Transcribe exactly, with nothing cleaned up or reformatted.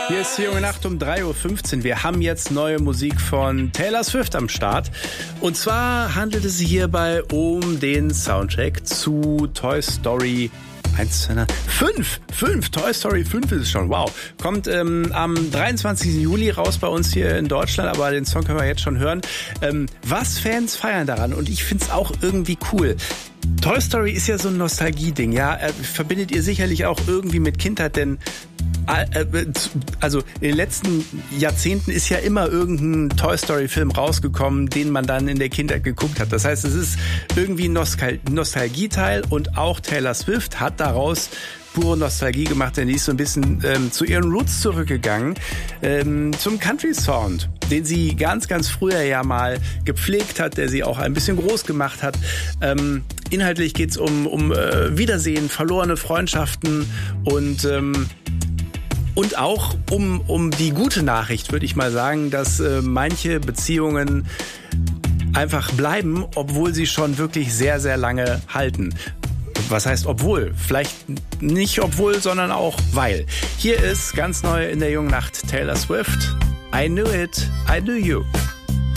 Hier ist die junge Nacht um drei Uhr fünfzehn. Wir haben jetzt neue Musik von Taylor Swift am Start. Und zwar handelt es sich hierbei um den Soundtrack zu Toy Story eins, zwei, fünf, fünf, Toy Story fünf ist es schon, wow. Kommt ähm, am dreiundzwanzigsten Juli raus bei uns hier in Deutschland, aber den Song können wir jetzt schon hören. Ähm, was Fans feiern daran und ich find's auch irgendwie cool. Toy Story ist ja so ein Nostalgie-Ding, ja, äh, verbindet ihr sicherlich auch irgendwie mit Kindheit, denn also in den letzten Jahrzehnten ist ja immer irgendein Toy Story Film rausgekommen, den man dann in der Kindheit geguckt hat. Das heißt, es ist irgendwie ein Nostal- Nostalgieteil und auch Taylor Swift hat daraus pure Nostalgie gemacht, denn die ist so ein bisschen ähm, zu ihren Roots zurückgegangen, ähm, zum Country Sound, den sie ganz, ganz früher ja mal gepflegt hat, der sie auch ein bisschen groß gemacht hat. Ähm, inhaltlich geht's um, um äh, Wiedersehen, verlorene Freundschaften und ähm, Und auch um, um die gute Nachricht, würde ich mal sagen, dass äh, manche Beziehungen einfach bleiben, obwohl sie schon wirklich sehr, sehr lange halten. Was heißt obwohl? Vielleicht nicht obwohl, sondern auch weil. Hier ist ganz neu in der jungen Nacht Taylor Swift. I knew it, I knew you.